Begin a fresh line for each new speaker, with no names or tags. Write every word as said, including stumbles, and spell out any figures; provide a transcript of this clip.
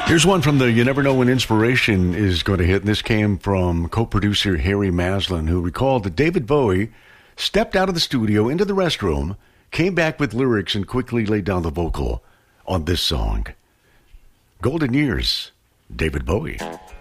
Here's one from the You Never Know When Inspiration is going to hit. And this came from co-producer Harry Maslin, who recalled that David Bowie stepped out of the studio into the restroom, came back with lyrics, and quickly laid down the vocal on this song. Golden Years, David Bowie.